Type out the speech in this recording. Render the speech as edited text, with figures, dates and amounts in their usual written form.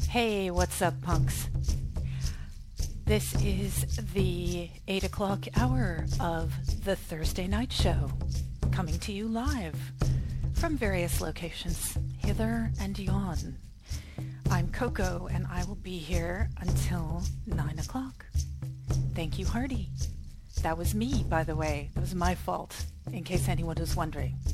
Hey, what's up, punks? This is the 8 o'clock hour of the Thursday Night Show, coming to you live from various locations, hither and yon. I'm Coco, and I will be here until 9 o'clock. Thank you, Hardy. That was me, by the way. That was my fault, in case anyone was wondering.